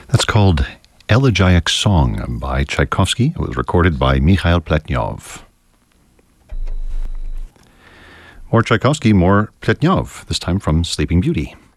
That's called Elegiac Song by Tchaikovsky. It was recorded by Mikhail Pletnyov. More Tchaikovsky, more Pletnyov, this time from Sleeping Beauty.